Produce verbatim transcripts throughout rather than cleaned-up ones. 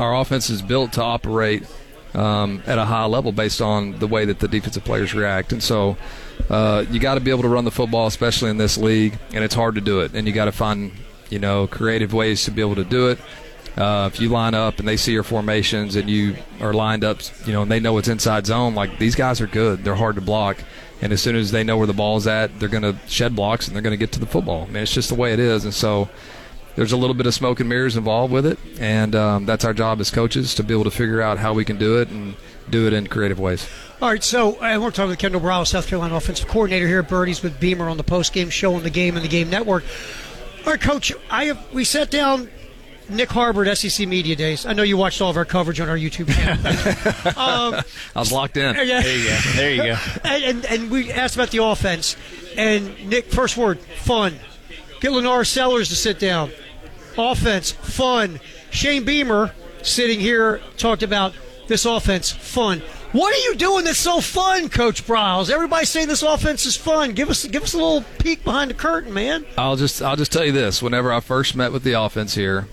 our offense is built to operate um, at a high level based on the way that the defensive players react. And so uh, you got to be able to run the football, especially in this league, and it's hard to do it. And you got to find, you know, creative ways to be able to do it. Uh, if you line up and they see your formations and you are lined up, you know, and they know it's inside zone, like these guys are good. They're hard to block. And as soon as they know where the ball's at, they're going to shed blocks and they're going to get to the football. I mean, it's just the way it is. And so there's a little bit of smoke and mirrors involved with it. And um, that's our job as coaches, to be able to figure out how we can do it and do it in creative ways. All right, so uh, we're talking with Kendall Briles, South Carolina offensive coordinator here at Birdies with Beamer on the postgame show on the Game and the Game Network. All right, Coach, I have, we sat down Nick Harbor at S E C Media Days. I know you watched all of our coverage on our YouTube channel. um, I was locked in. Yeah. There you go. There you go. And, and, and we asked about the offense. And, Nick, first word, fun. Get Lennar Sellers to sit down. Offense, fun. Shane Beamer, sitting here, talked about this offense, fun. What are you doing that's so fun, Coach Briles? Everybody's saying this offense is fun. Give us give us a little peek behind the curtain, man. I'll just I'll just tell you this. Whenever I first met with the offense here,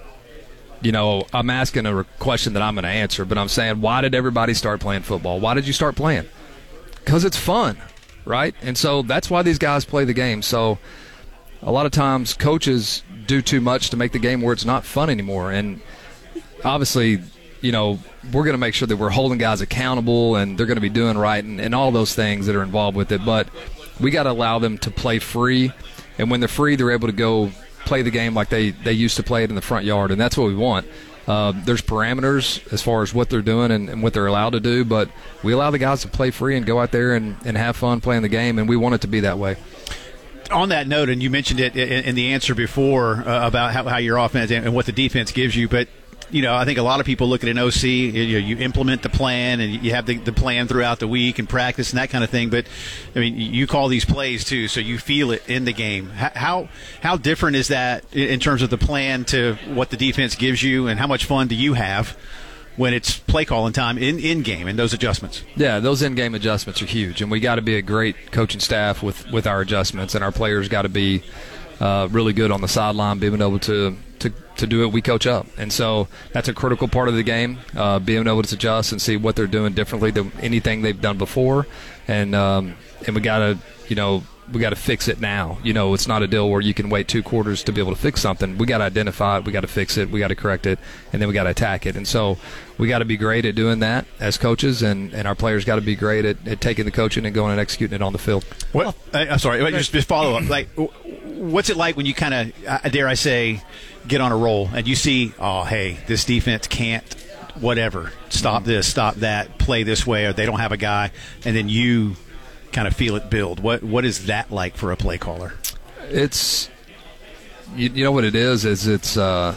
you know, I'm asking a question that I'm going to answer, but I'm saying, why did everybody start playing football? Why did you start playing? Because it's fun, right? And so that's why these guys play the game. So a lot of times coaches do too much to make the game where it's not fun anymore. And obviously, you know, we're going to make sure that we're holding guys accountable and they're going to be doing right and, and all those things that are involved with it. But we got to allow them to play free. And when they're free, they're able to go play the game like they, they used to play it in the front yard, and that's what we want. Uh, there's parameters as far as what they're doing and, and what they're allowed to do, but we allow the guys to play free and go out there and, and have fun playing the game, and we want it to be that way. On that note, and you mentioned it in, in the answer before uh, about how, how your offense and, and what the defense gives you, but you know, I think a lot of people look at an O C, you, you implement the plan, and you have the, the plan throughout the week and practice and that kind of thing. But, I mean, you call these plays, too, so you feel it in the game. How how different is that in terms of the plan to what the defense gives you, and how much fun do you have when it's play calling time in, in game and those adjustments? Yeah, those in-game adjustments are huge, and we got to be a great coaching staff with, with our adjustments, and our players got to be uh, really good on the sideline, being able to – To, to do it, we coach up. And so that's a critical part of the game, uh, being able to adjust and see what they're doing differently than anything they've done before. And um, and we got to, you know, we got to fix it now. You know, it's not a deal where you can wait two quarters to be able to fix something. We got to identify it, we got to fix it, we got to correct it, and then we got to attack it. And so we got to be great at doing that as coaches, and, and our players got to be great at, at taking the coaching and going and executing it on the field. What? I'm sorry, just, just follow up. Like, what's it like when you kind of, dare I say, get on a roll and you see, oh, hey, this defense can't, whatever, stop this, stop that, play this way, or they don't have a guy, and then you kind of feel it build. What What is that like for a play caller? It's, you, you know what it is, is it's, uh,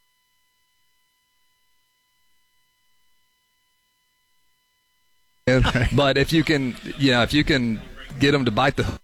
but if you can, yeah, if you can get them to bite the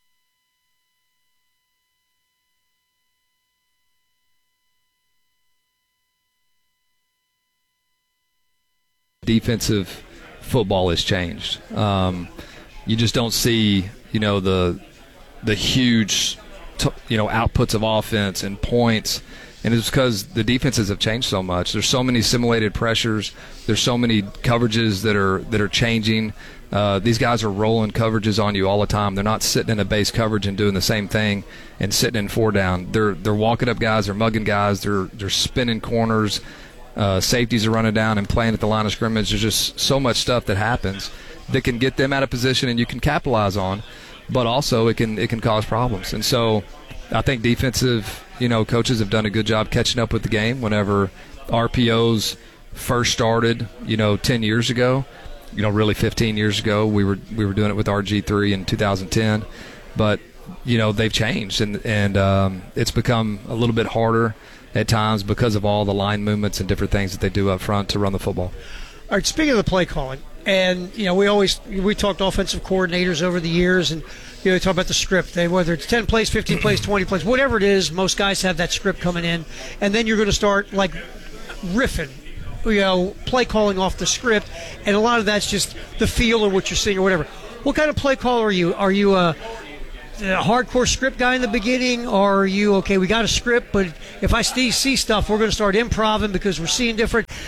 defensive football has changed. Um, you just don't see, you know, the the huge, t- you know, outputs of offense and points, and it's because the defenses have changed so much. There's so many simulated pressures. There's so many coverages that are that are changing. Uh, these guys are rolling coverages on you all the time. They're not sitting in a base coverage and doing the same thing and sitting in four down. They're they're walking up guys. They're mugging guys. They're they're spinning corners. Uh, safeties are running down and playing at the line of scrimmage. There's just so much stuff that happens that can get them out of position and you can capitalize on, but also it can it can cause problems. And so I think defensive, you know, coaches have done a good job catching up with the game. Whenever R P Os first started, you know, ten years ago, you know, really fifteen years ago, we were we were doing it with R G three in two thousand ten, but you know, they've changed and and um, it's become a little bit harder at times because of all the line movements and different things that they do up front to run the football. All right, speaking of the play calling, and, you know, we always we talked offensive coordinators over the years, and, you know, talk about the script. They, whether it's ten plays, fifteen plays, twenty plays, whatever it is, most guys have that script coming in, and then you're going to start, like, riffing, you know, play calling off the script, and a lot of that's just the feel of what you're seeing or whatever. What kind of play caller are you? Are you a a hardcore script guy in the beginning, or are you, okay, we got a script, but if I see, see stuff, we're going to start improvising because we're seeing different?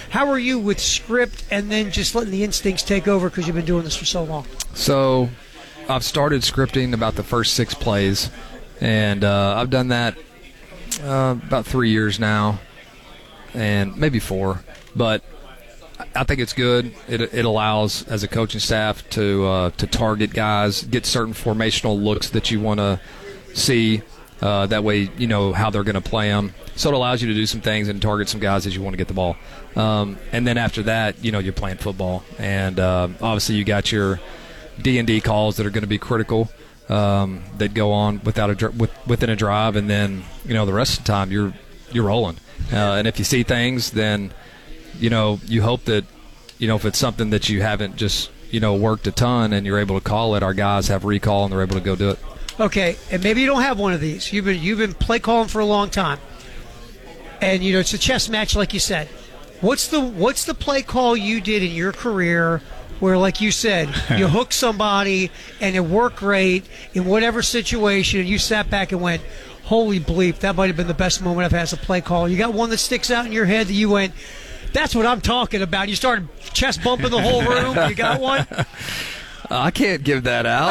How are you with script and then just letting the instincts take over because you've been doing this for so long? So I've started scripting about the first six plays, and uh, I've done that uh, about three years now, and maybe four. But I think it's good. It, it allows, as a coaching staff, to uh, to target guys, get certain formational looks that you want to see. Uh, that way, you know how they're going to play them. So it allows you to do some things and target some guys as you want to get the ball. Um, and then after that, you know, you're playing football. And uh, obviously you got your D and D calls that are going to be critical um, that go on without a dr- with, within a drive. And then, you know, the rest of the time you're you're rolling. Uh, and if you see things, then, you know, you hope that, you know, if it's something that you haven't just, you know, worked a ton and you're able to call it, our guys have recall and they're able to go do it. Okay, and maybe you don't have one of these. You've been you've been play calling for a long time, and you know it's a chess match, like you said. What's the what's the play call you did in your career where, like you said, you hooked somebody and it worked great in whatever situation, and you sat back and went, "Holy bleep, that might have been the best moment I've had as a play call." You got one that sticks out in your head that you went, "That's what I'm talking about." You started chest bumping the whole room. You got one? Uh, I can't give that out.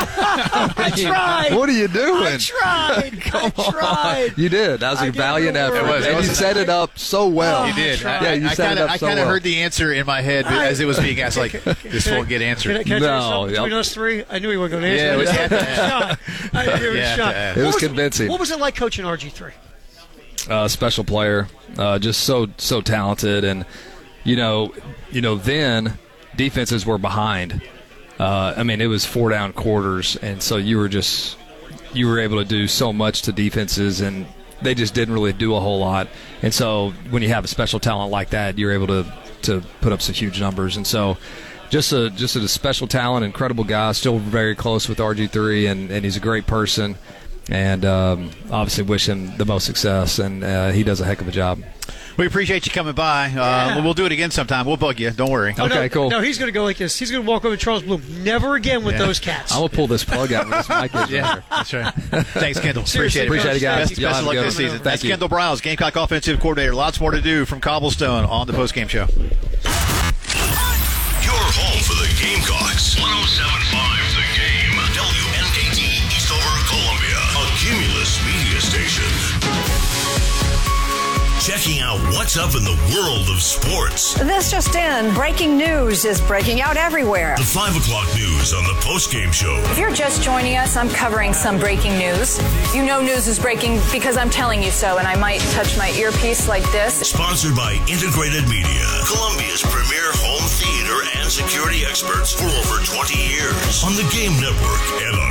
I tried. What are you doing? I tried. Come I tried. on. You did. That was I a gave valiant it a effort. whirl. It was. And It you was. set it up so well. Oh, You did. I I, Yeah, you I set kind it of up I so kind of well. heard the answer in my head I- as it was being asked. Like, this won't get answered. Can I, can I tell you No, something? Between yep. us three, I knew he wasn't going to answer. Yeah, I we just had gave to it a shot. I gave it a Yeah, shot. yeah. It was What convincing. What was it like coaching R G three? Uh, special player, uh, just so so talented, and you know, you know, then defenses were behind. Uh, I mean, it was four down quarters, and so you were just you were able to do so much to defenses, and they just didn't really do a whole lot. And so when you have a special talent like that, you're able to to put up some huge numbers. And so just a just a special talent, incredible guy, still very close with R G three, and, and he's a great person. And um, obviously wish him the most success, and uh, he does a heck of a job. We appreciate you coming by. Uh, Yeah. We'll do it again sometime. We'll bug you. Don't worry. Oh, Okay, no, cool. No, he's going to go like this. He's going to walk over to Charles Bloom. Never again with Yeah. those cats. I'm going to pull this plug out with this mic. is Yeah, right that's right. Thanks, Kendall. Seriously, Appreciate it. Appreciate it, guys. Best, Y'all best have of a luck good this one. season. Thank That's you. Kendall Briles, Gamecock offensive coordinator. Lots more to do from Cobblestone on the postgame show. Your home for the Gamecocks. one oh seven point five The Game. W N K T Eastover, Columbia. A Cumulus media station. Checking out what's up in the world of sports. This just in, breaking news is breaking out everywhere. The five o'clock news on the postgame show. If you're just joining us, I'm covering some breaking news. You know news is breaking because I'm telling you so, and I might touch my earpiece like this. Sponsored by Integrated Media, Columbia's premier home theater and security experts for over twenty years on the Game Network and on